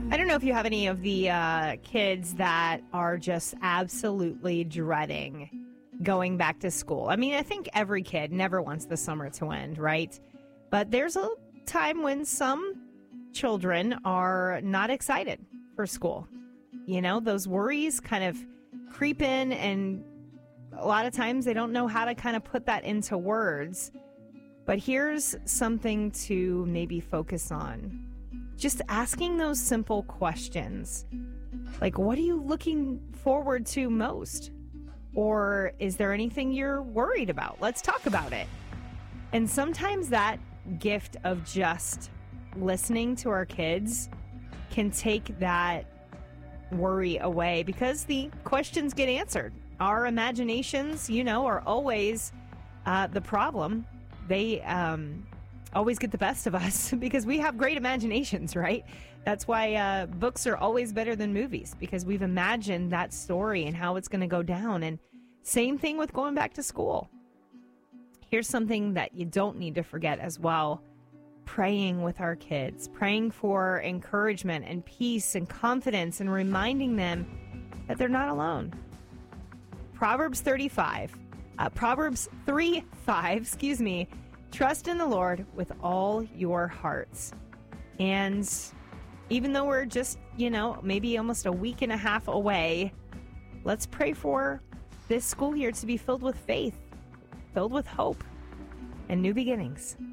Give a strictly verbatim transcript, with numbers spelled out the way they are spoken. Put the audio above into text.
I don't know if you have any of the uh, kids that are just absolutely dreading going back to school. I mean, I think every kid never wants the summer to end, right? But there's a time when some children are not excited for school. You know, those worries kind of creep in, and a lot of times they don't know how to kind of put that into words. But here's something to maybe focus on. Just asking those simple questions. Like, what are you looking forward to most? Or is there anything you're worried about? Let's talk about it. And sometimes that gift of just listening to our kids can take that worry away, because the questions get answered. Our imaginations, you know, are always uh, the problem. They um, always get the best of us because we have great imaginations, right? That's why uh, books are always better than movies, because we've imagined that story and how it's going to go down. And same thing with going back to school. Here's something that you don't need to forget as well. Praying with our kids, praying for encouragement and peace and confidence, and reminding them that they're not alone. Proverbs thirty-five, uh, Proverbs three five, excuse me, trust in the Lord with all your hearts. And even though we're just, you know, maybe almost a week and a half away, let's pray for this school year to be filled with faith, filled with hope, and new beginnings.